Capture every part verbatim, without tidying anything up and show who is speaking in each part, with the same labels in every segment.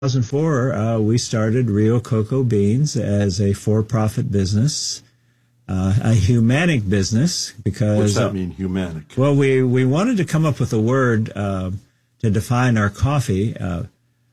Speaker 1: two thousand four, uh, we started Rio Cocoa Beans as a for-profit business, uh, a humanic business. Because
Speaker 2: what's that mean, humanic?
Speaker 1: Well, we we wanted to come up with a word uh, to define our coffee. Uh,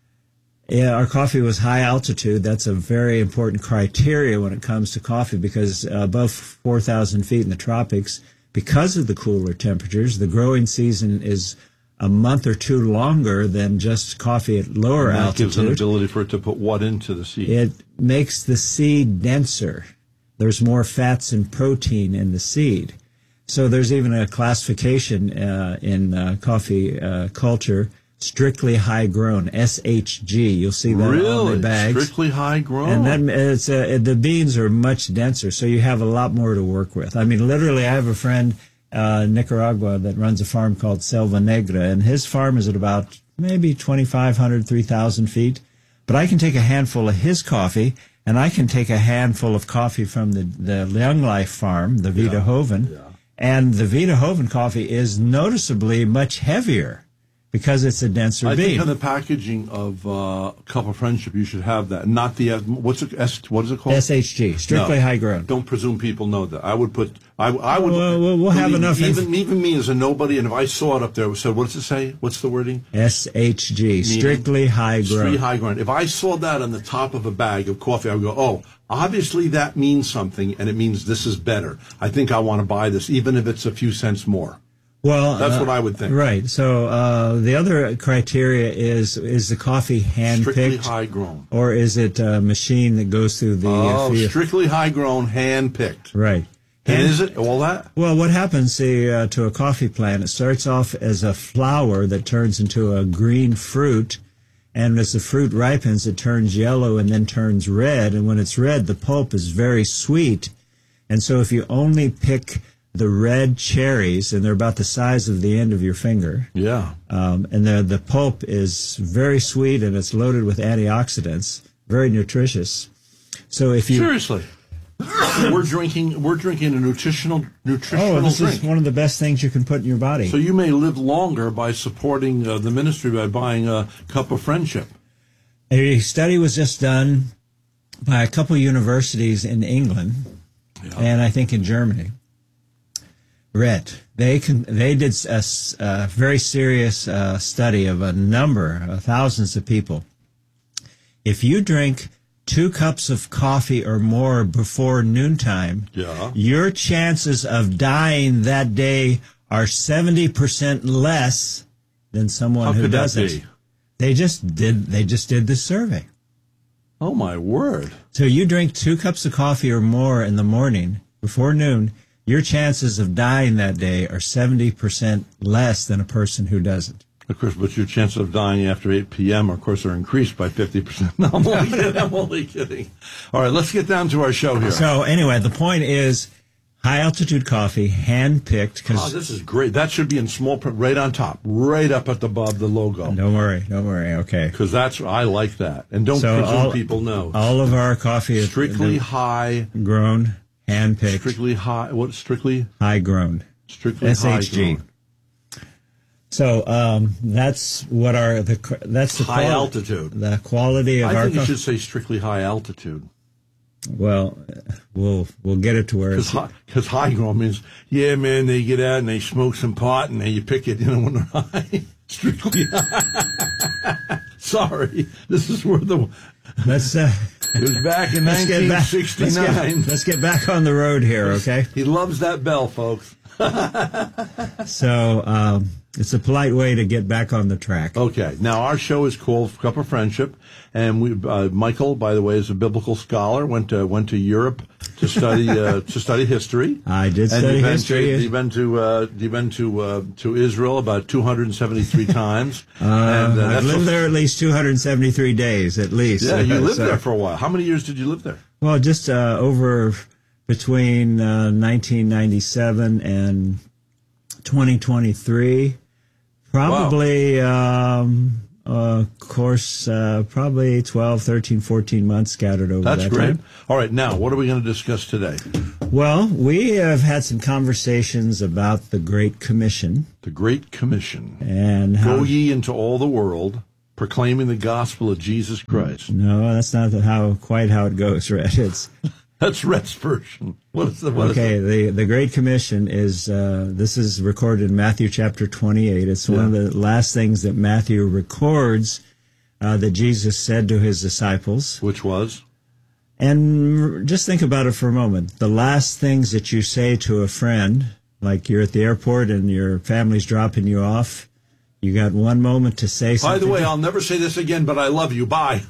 Speaker 1: yeah, our coffee was high altitude. That's a very important criteria when it comes to coffee, because uh, above four thousand feet in the tropics, because of the cooler temperatures, the growing season is a month or two longer than just coffee at lower
Speaker 2: and that
Speaker 1: altitude.
Speaker 2: Gives an ability for it to put what into the seed?
Speaker 1: It makes the seed denser. There's more fats and protein in the seed. So there's even a classification uh, in uh, coffee uh, culture, strictly high grown, S H G. You'll see that
Speaker 2: really?
Speaker 1: on the bags.
Speaker 2: Strictly high grown.
Speaker 1: And then it's uh, the beans are much denser, so you have a lot more to work with. I mean, literally, I have a friend Uh, Nicaragua that runs a farm called Selva Negra, and his farm is at about maybe twenty-five hundred, three thousand feet. But I can take a handful of his coffee, and I can take a handful of coffee from the, the Young Life farm, the Vita
Speaker 2: yeah.
Speaker 1: Hoven,
Speaker 2: yeah.
Speaker 1: and the Vita Hoven coffee is noticeably much heavier because it's a denser
Speaker 2: I
Speaker 1: bean.
Speaker 2: think on the packaging of uh, Cup of Friendship, you should have that. Not the, uh, what's it, S, what is it called?
Speaker 1: S H G, strictly
Speaker 2: no,
Speaker 1: high grown.
Speaker 2: Don't presume people know that. I would put, I, I would.
Speaker 1: Well, we'll, we'll have enough.
Speaker 2: Even, even me as a nobody, and if I saw it up there, said, what does it say? What's the wording?
Speaker 1: S H G, strictly high grown.
Speaker 2: Strictly high grown. If I saw that on the top of a bag of coffee, I would go, oh, obviously that means something, and it means this is better. I think I want to buy this, even if it's a few cents more.
Speaker 1: Well,
Speaker 2: that's
Speaker 1: uh,
Speaker 2: what I would think.
Speaker 1: Right. So uh, the other criteria is: is the coffee hand
Speaker 2: strictly
Speaker 1: picked,
Speaker 2: high grown,
Speaker 1: or is it a machine that goes through the?
Speaker 2: Oh,
Speaker 1: uh, field?
Speaker 2: strictly high grown, hand picked.
Speaker 1: Right.
Speaker 2: And
Speaker 1: hand,
Speaker 2: is it all that?
Speaker 1: Well, what happens see, uh, to a coffee plant? It starts off as a flower that turns into a green fruit, and as the fruit ripens, it turns yellow and then turns red. And when it's red, the pulp is very sweet. And so, if you only pick the red cherries, and they're about the size of the end of your finger.
Speaker 2: Yeah.
Speaker 1: Um, and the the pulp is very sweet, and it's loaded with antioxidants, very nutritious. So if you
Speaker 2: seriously, we're drinking we're drinking a nutritional nutritional
Speaker 1: oh, this
Speaker 2: drink.
Speaker 1: is one of the best things you can put in your body.
Speaker 2: So you may live longer by supporting uh, the ministry by buying a Cup of Friendship.
Speaker 1: A study was just done by a couple universities in England, yeah. and I think in Germany. Red. They can. They did a, a very serious uh, study of a number, uh, thousands of people. If you drink two cups of coffee or more before noontime,
Speaker 2: yeah.
Speaker 1: your chances of dying that day are seventy percent less than someone
Speaker 2: How
Speaker 1: who
Speaker 2: could
Speaker 1: doesn't.
Speaker 2: That be?
Speaker 1: They just did. They just did this survey.
Speaker 2: Oh my word!
Speaker 1: So you drink two cups of coffee or more in the morning before noon. Your chances of dying that day are seventy percent less than a person who doesn't.
Speaker 2: Of course, but your chances of dying after eight p.m., of course, are increased by fifty percent. No, I'm only kidding. I'm only kidding. All right, let's get down to our show here.
Speaker 1: So anyway, the point is high-altitude coffee, hand-picked.
Speaker 2: Oh, this is great. That should be in small print right on top, right up at the above the logo.
Speaker 1: Don't worry. Don't worry. Okay.
Speaker 2: Because that's, I like that. And don't
Speaker 1: so
Speaker 2: presume
Speaker 1: all,
Speaker 2: people know.
Speaker 1: All of our coffee is
Speaker 2: strictly high
Speaker 1: grown. Hand-picked.
Speaker 2: Strictly high, what, strictly?
Speaker 1: High-grown.
Speaker 2: Strictly
Speaker 1: S H G.
Speaker 2: high-grown.
Speaker 1: So um, that's what our, the that's the
Speaker 2: high
Speaker 1: quali-
Speaker 2: altitude.
Speaker 1: The quality of
Speaker 2: I
Speaker 1: our
Speaker 2: think you
Speaker 1: coffee.
Speaker 2: should say strictly high altitude.
Speaker 1: Well, we'll we'll get it to where it's...
Speaker 2: Because high, high-grown means, yeah, man, they get out and they smoke some pot and then you pick it, you know, when they're high. Strictly high. Sorry. This is where the...
Speaker 1: Let's, uh,
Speaker 2: it was back in nineteen sixty-nine.
Speaker 1: Let's get, let's get back on the road here, okay?
Speaker 2: He loves that bell, folks.
Speaker 1: So um, it's a polite way to get back on the track.
Speaker 2: Okay. Now, our show is called Cup of Friendship, and we, uh, Michael, by the way, is a biblical scholar. went to went to Europe to study uh, to study history.
Speaker 1: I did
Speaker 2: and
Speaker 1: study
Speaker 2: you've
Speaker 1: history.
Speaker 2: To, you've been to uh, you've been to uh, to Israel about two hundred seventy-three times.
Speaker 1: Uh,
Speaker 2: and, uh,
Speaker 1: I've lived
Speaker 2: what,
Speaker 1: there at least two hundred seventy-three days, at least.
Speaker 2: Yeah, you lived
Speaker 1: so,
Speaker 2: there for a while. How many years did you live there?
Speaker 1: Well, just uh, over between uh, nineteen ninety-seven and twenty twenty-three. Probably, wow. um, uh, of course, uh, probably twelve, thirteen, fourteen months scattered over
Speaker 2: That's
Speaker 1: that
Speaker 2: great.
Speaker 1: time.
Speaker 2: All right, now, what are we going to discuss today?
Speaker 1: Well, we have had some conversations about the Great Commission.
Speaker 2: The Great Commission.
Speaker 1: And how,
Speaker 2: Go ye into all the world. proclaiming the gospel of Jesus Christ.
Speaker 1: No, that's not the, how quite how it goes, Red. It's
Speaker 2: That's Red's version. What is the what
Speaker 1: okay.
Speaker 2: Is
Speaker 1: the the Great Commission is uh, this is recorded in Matthew chapter twenty-eight. It's one
Speaker 2: Yeah.
Speaker 1: of the last things that Matthew records uh, that Jesus said to his disciples.
Speaker 2: Which was?
Speaker 1: And just think about it for a moment. The last things that you say to a friend, like you're at the airport and your family's dropping you off, you got one moment to say something.
Speaker 2: By the way, I'll never say this again, but I love you. Bye.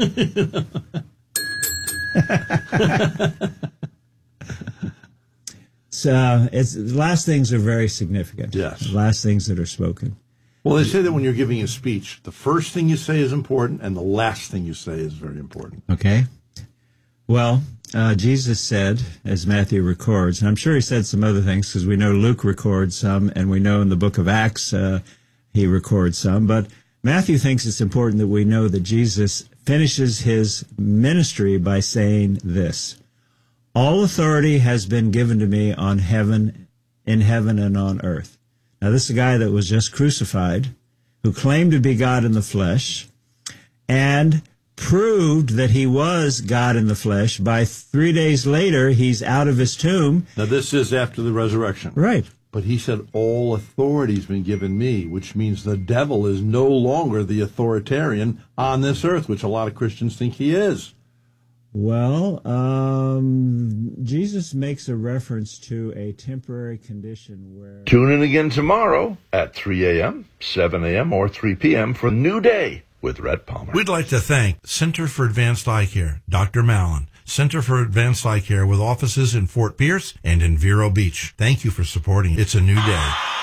Speaker 1: So it's the last things are very significant.
Speaker 2: Yes.
Speaker 1: The last things that are spoken.
Speaker 2: Well, they say that when you're giving a speech, the first thing you say is important, and the last thing you say is very important.
Speaker 1: Okay. Well, uh, Jesus said, as Matthew records, and I'm sure he said some other things because we know Luke records some, and we know in the book of Acts uh, he records some, but Matthew thinks it's important that we know that Jesus finishes his ministry by saying this: all authority has been given to me on heaven, in heaven and on earth. Now, this is a guy that was just crucified, who claimed to be God in the flesh, and proved that he was God in the flesh. By three days later, he's out of his tomb.
Speaker 2: Now, this is after the resurrection.
Speaker 1: Right.
Speaker 2: But he said, all authority has been given me, which means the devil is no longer the authoritarian on this earth, which a lot of Christians think he is.
Speaker 1: Well, um, Jesus makes a reference to a temporary condition where...
Speaker 3: Tune in again tomorrow at three a.m., seven a.m., or three p.m. for New Day with Rhett Palmer.
Speaker 4: We'd like to thank Center for Advanced Eye Care, Doctor Mallon, Center for Advanced Eye Care with offices in Fort Pierce and in Vero Beach. Thank you for supporting It's a New Day.